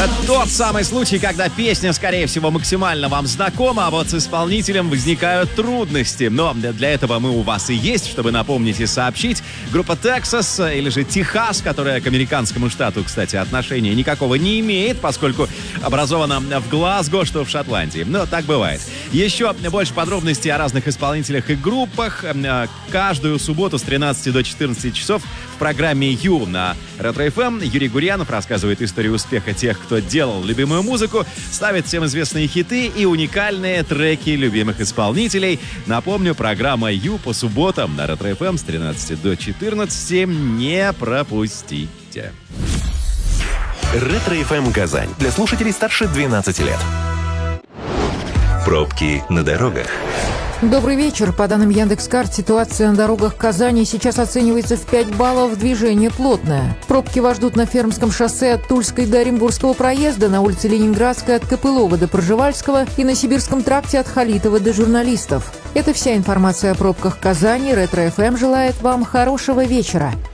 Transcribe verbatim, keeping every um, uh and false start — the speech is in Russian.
Тот самый случай, когда песня, скорее всего, максимально вам знакома, а вот с исполнителем возникают трудности. Но для этого мы у вас и есть, чтобы напомнить и сообщить. Группа Texas, или же Техас, которая к американскому штату, кстати, отношения никакого не имеет, поскольку образована в Глазго, что в Шотландии. Но так бывает. Еще больше подробностей о разных исполнителях и группах каждую субботу с тринадцати до четырнадцати часов в программе «Ю» на Ретро-эф эм. Юрий Гурьянов рассказывает историю успеха тех, кто делал любимую музыку, ставит всем известные хиты и уникальные треки любимых исполнителей. Напомню, программа «Ю» по субботам на Ретро-эф эм с тринадцати до четырнадцати. Не пропустите. Ретро-эф эм Казань. Для слушателей старше двенадцати лет. Пробки на дорогах. Добрый вечер. По данным Яндекс.Карт, ситуация на дорогах Казани сейчас оценивается в пять баллов, движение плотное. Пробки вас ждут на Фермском шоссе от Тульской до Оренбургского проезда, на улице Ленинградской от Копылова до Пржевальского и на Сибирском тракте от Халитова до Журналистов. Это вся информация о пробках Казани. Ретро-эф эм желает вам хорошего вечера.